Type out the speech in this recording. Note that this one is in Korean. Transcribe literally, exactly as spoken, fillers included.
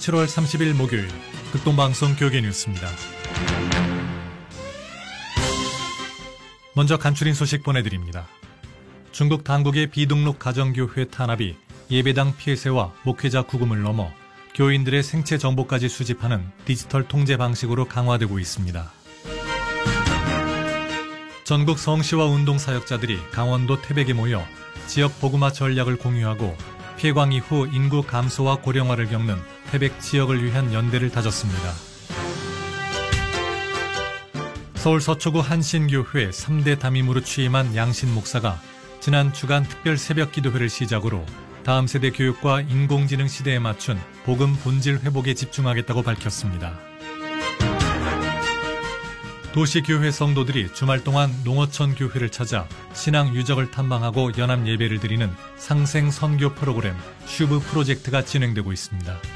칠월 삼십일 목요일 극동방송 교계 뉴스입니다. 먼저 간추린 소식 보내드립니다. 중국 당국의 비등록 가정교회 탄압이 예배당 폐쇄와 목회자 구금을 넘어 교인들의 생체 정보까지 수집하는 디지털 통제 방식으로 강화되고 있습니다. 전국 성시와 운동사역자들이 강원도 태백에 모여 지역 복음화 전략을 공유하고 폐광 이후 인구 감소와 고령화를 겪는 태백 지역을 위한 연대를 다졌습니다. 서울 서초구 한신교회 삼 대 담임으로 취임한 양신 목사가 지난 주간 특별 새벽 기도회를 시작으로 다음 세대 교육과 인공지능 시대에 맞춘 복음 본질 회복에 집중하겠다고 밝혔습니다. 도시교회 성도들이 주말 동안 농어촌 교회를 찾아 신앙 유적을 탐방하고 연합 예배를 드리는 상생 선교 프로그램 슈브 프로젝트가 진행되고 있습니다.